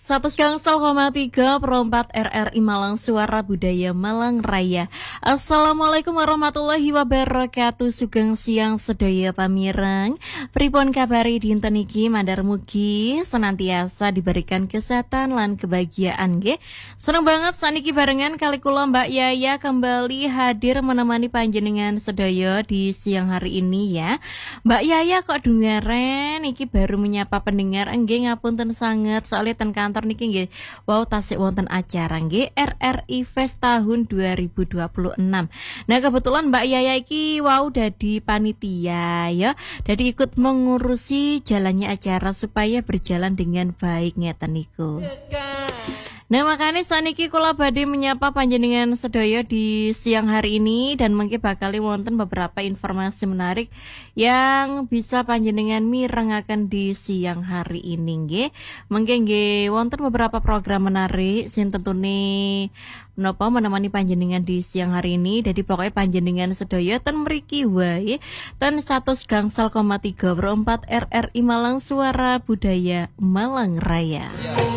100,3 RRI Malang Suara Budaya Malang Raya. Assalamualaikum warahmatullahi wabarakatuh. Sugeng siang sedaya pamireng. Pripun kabari dinten iki mandar mugi senantiasa diberikan kesehatan lan kebahagiaan nggih. Seneng banget saniki barengan kali kula Mbak Yaya kembali hadir menemani panjenengan sedaya di siang hari ini ya. Mbak Yaya kok dungaren iki baru menyapa pendengar nggih ngapunten sanget soalnya ten kantor niki nggih wow tasik wonten acara nggih RRI Fest tahun 2026. Nah kebetulan Mbak Yaya iki wow dadi panitia ya. Dadi ikut mengurusi jalannya acara supaya berjalan dengan baik ngeten niku. Nah makanya saniki kula badhe menyapa panjenengan sedaya di siang hari ini dan mungkin bakal wonten beberapa informasi menarik yang bisa panjenengan mirengaken di siang hari ini nggih. Mungkin nggih wonten beberapa program menarik sing tentune menapa menemani panjenengan di siang hari ini. Jadi pokoknya panjenengan sedaya ten mriki wae ten 100,3 RRI Malang Suara Budaya Malang Raya.